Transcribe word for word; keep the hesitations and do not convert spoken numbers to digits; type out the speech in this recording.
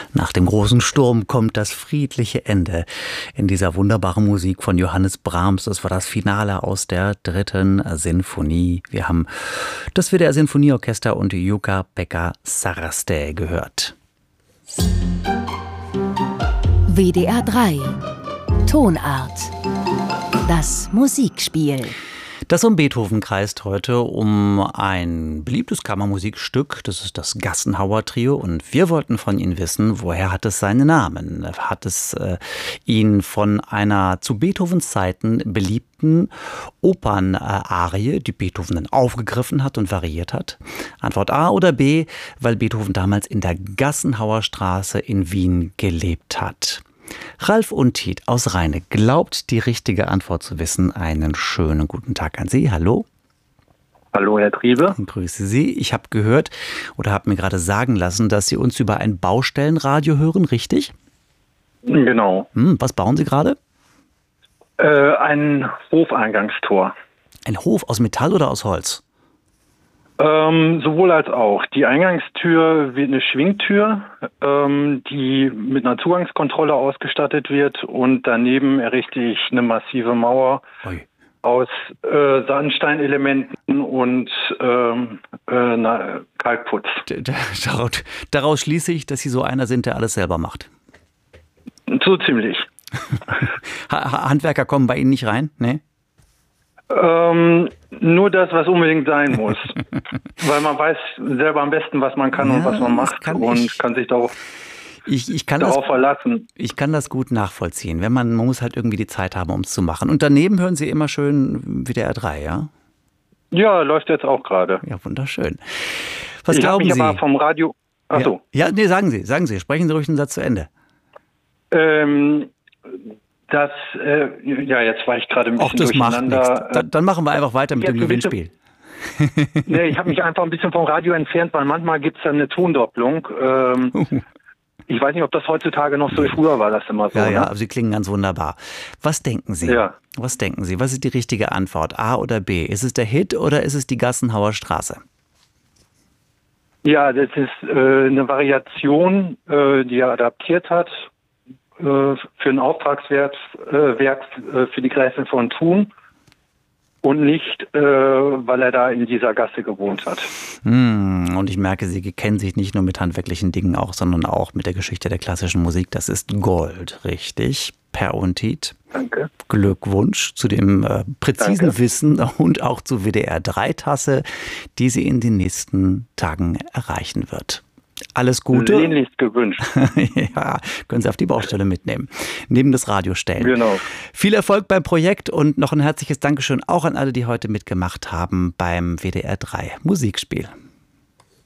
Nach dem großen Sturm kommt das friedliche Ende in dieser wunderbaren Musik von Johannes Brahms. Das war das Finale aus der dritten Sinfonie. Wir haben das W D R Sinfonieorchester und Jukka-Pekka Saraste gehört. W D R drei Tonart. Das Musikspiel. Das um Beethoven kreist heute um ein beliebtes Kammermusikstück. Das ist das Gassenhauer Trio. Und wir wollten von Ihnen wissen, woher hat es seinen Namen? Hat es äh, ihn von einer zu Beethovens Zeiten beliebten Opernarie, die Beethoven dann aufgegriffen hat und variiert hat? Antwort A oder B, weil Beethoven damals in der Gassenhauer Straße in Wien gelebt hat. Ralf Untied aus Rheine glaubt, die richtige Antwort zu wissen. Einen schönen guten Tag an Sie. Hallo. Hallo, Herr Triebe. Ich grüße Sie. Ich habe gehört oder habe mir gerade sagen lassen, dass Sie uns über ein Baustellenradio hören, richtig? Genau. Hm, was bauen Sie gerade? Äh, ein Hofeingangstor. Ein Hof aus Metall oder aus Holz? Ähm, sowohl als auch. Die Eingangstür wird eine Schwingtür, ähm, die mit einer Zugangskontrolle ausgestattet wird, und daneben errichte ich eine massive Mauer Oi. aus äh, Sandsteinelementen und ähm, äh, na, Kalkputz. Daraus, daraus schließe ich, dass Sie so einer sind, der alles selber macht. So ziemlich. Handwerker kommen bei Ihnen nicht rein? Nee? Ähm, nur das, was unbedingt sein muss. Weil man weiß selber am besten, was man kann ja, und was man macht kann und ich, kann sich darauf, ich, ich kann darauf das, verlassen. Ich kann das gut nachvollziehen. Wenn man, man muss halt irgendwie die Zeit haben, um es zu machen. Und daneben hören Sie immer schön W D R drei, ja? Ja, läuft jetzt auch gerade. Ja, wunderschön. Was ich glauben mich Sie? Aber vom Radio. Ach so. Ja, ja, nee, sagen Sie, sagen Sie. Sprechen Sie ruhig einen Satz zu Ende. Ähm... Das, äh, ja, jetzt war ich gerade ein bisschen Och, das durcheinander. Macht nichts. Dann, dann machen wir einfach weiter mit jetzt dem Gewinnspiel. Nee, ich habe mich einfach ein bisschen vom Radio entfernt, weil manchmal gibt es da eine Tondopplung. Ähm, uh. Ich weiß nicht, ob das heutzutage noch so ist. Früher war das immer so. Ja, ja, ne? aber Sie klingen ganz wunderbar. Was denken Sie? Ja. Was denken Sie? Was ist die richtige Antwort? A oder B? Ist es der Hit oder ist es die Gassenhauer Straße? Ja, das ist äh, eine Variation, äh, die er adaptiert hat für ein Auftragswerk äh, Werk, äh, für die Gräfin von Thun und nicht, äh, weil er da in dieser Gasse gewohnt hat. Hm, und ich merke, Sie kennen sich nicht nur mit handwerklichen Dingen auch, sondern auch mit der Geschichte der klassischen Musik. Das ist Gold, richtig? Per Untied. Danke. Glückwunsch zu dem äh, präzisen Danke. Wissen und auch zur W D R drei Tasse, die Sie in den nächsten Tagen erreichen wird. Alles Gute. Sehnlichst gewünscht. Ja, können Sie auf die Baustelle mitnehmen. Neben das Radio stellen. Genau. Viel Erfolg beim Projekt und noch ein herzliches Dankeschön auch an alle, die heute mitgemacht haben beim W D R drei Musikspiel.